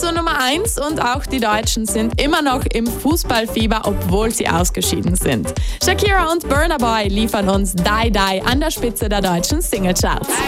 zur Nummer 1 und auch die Deutschen sind immer noch im Fußballfieber, obwohl sie ausgeschieden sind. Shakira und Burna Boy liefern uns Die Die an der Spitze der deutschen Singlecharts.